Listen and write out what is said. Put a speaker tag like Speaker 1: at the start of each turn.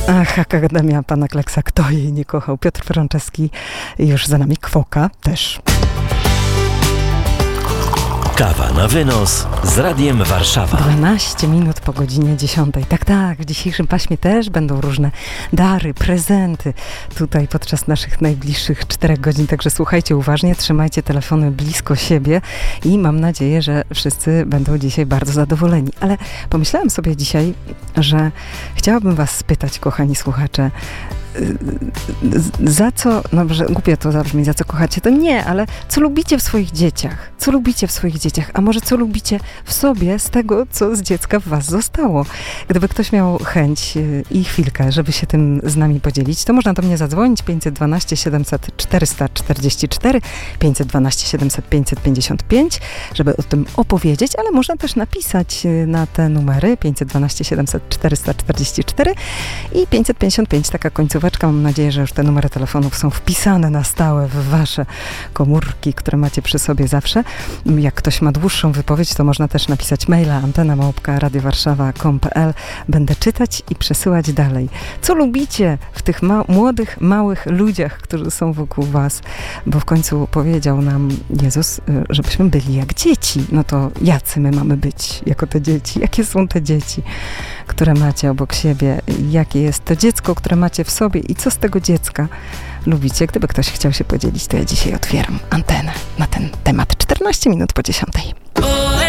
Speaker 1: Ach, Akademia Pana Kleksa, kto jej nie kochał? Piotr Franceski, już za nami Kwoka też.
Speaker 2: Kawa na wynos z Radiem Warszawa.
Speaker 1: 12 minut po godzinie 10. Tak, w dzisiejszym paśmie też będą różne dary, prezenty tutaj podczas naszych najbliższych 4 godzin. Także słuchajcie uważnie, trzymajcie telefony blisko siebie i mam nadzieję, że wszyscy będą dzisiaj bardzo zadowoleni. Ale pomyślałam sobie dzisiaj, że chciałabym was spytać, kochani słuchacze, za co, no że głupio to zabrzmi, za co kochacie, to nie, ale co lubicie w swoich dzieciach? Co lubicie w swoich dzieciach? A może co lubicie w sobie z tego, co z dziecka w was zostało? Gdyby ktoś miał chęć i chwilkę, żeby się tym z nami podzielić, to można do mnie zadzwonić 512 700 444, 512 700 555, żeby o tym opowiedzieć, ale można też napisać na te numery 512 700 444 i 555, taka końcówka. Mam nadzieję, że już te numery telefonów są wpisane na stałe w wasze komórki, które macie przy sobie zawsze. Jak ktoś ma dłuższą wypowiedź, to można też napisać maila antena@radiowarszawa.com.pl. Będę czytać i przesyłać dalej. Co lubicie w tych młodych, małych ludziach, którzy są wokół was? Bo w końcu powiedział nam Jezus, żebyśmy byli jak dzieci. No to jacy my mamy być jako te dzieci? Jakie są te dzieci, które macie obok siebie? Jakie jest to dziecko, które macie w sobie i co z tego dziecka lubicie? Gdyby ktoś chciał się podzielić, to ja dzisiaj otwieram antenę na ten temat. 14 minut po 10.